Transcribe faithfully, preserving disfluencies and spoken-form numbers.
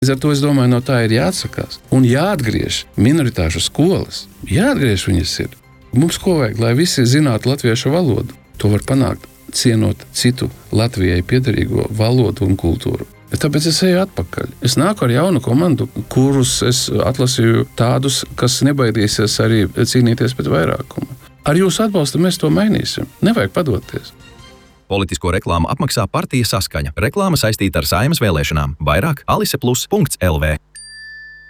Līdz ar to, es domāju, no tā ir jāatsakās un jāatgriež minoritāšu skolas. Jāatgriež viņas ir. Mums ko vajag, lai visi zinātu latviešu valodu? To var panākt, cienot citu Latvijai piederīgo valodu un kultūru. Tāpēc es eju atpakaļ. Es nāku ar jaunu komandu, kurus es atlasīju tādus, kas nebaidīsies arī cīnīties pret vairākumu. Ar jūsu atbalstu mēs to mainīsim. Nevajag padoties. Politisko reklāmu apmaksā partija Saskaņa. Reklāma saistīta ar Saeimas vēlēšanām. Vairāk aliseplus punkts el vē.